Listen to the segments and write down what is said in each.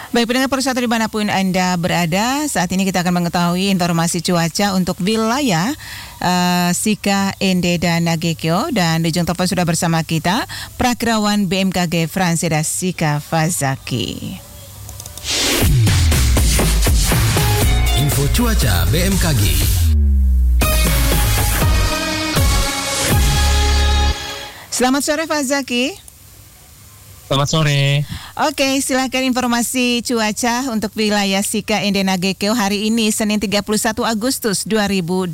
Baik pendengar Persatu dimanapun Anda berada, saat ini kita akan mengetahui informasi cuaca untuk wilayah Sika, Ende, dan Nagekyo. Dan di ujung telepon sudah bersama kita Prakirawan BMKG Fransida Sika Fazaki. Info cuaca BMKG. Selamat sore Fazaki. Selamat sore. Oke, silakan informasi cuaca untuk wilayah Sika, Ende, Nagekyo hari ini Senin 31 Agustus 2026.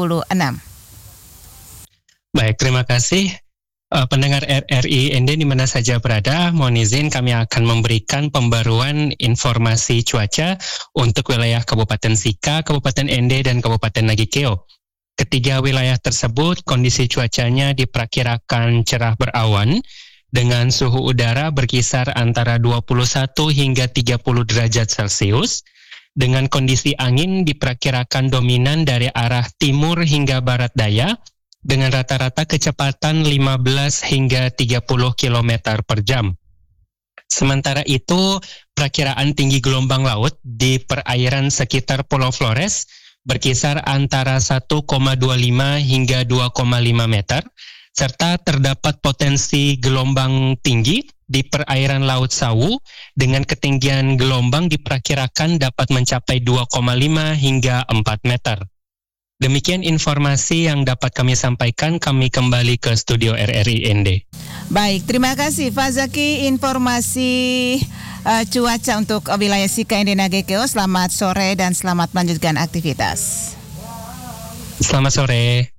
Baik, terima kasih. Pendengar RRI Ende di mana saja berada, mohon izin kami akan memberikan pembaruan informasi cuaca untuk wilayah Kabupaten Sika, Kabupaten Ende, dan Kabupaten Nagekyo. Ketiga wilayah tersebut kondisi cuacanya diperkirakan cerah berawan, dengan suhu udara berkisar antara 21 hingga 30 derajat Celcius, dengan kondisi angin diperkirakan dominan dari arah timur hingga barat daya, dengan rata-rata kecepatan 15 hingga 30 km per jam. Sementara itu, perkiraan tinggi gelombang laut di perairan sekitar Pulau Flores berkisar antara 1,25 hingga 2,5 meter, serta terdapat potensi gelombang tinggi di perairan Laut Sawu dengan ketinggian gelombang diperkirakan dapat mencapai 2,5 hingga 4 meter. Demikian informasi yang dapat kami sampaikan, kami kembali ke studio RRI Ende. Baik, terima kasih Fazaki informasi cuaca untuk wilayah Sika, Ende, Nagekyo. Selamat sore dan selamat melanjutkan aktivitas. Selamat sore.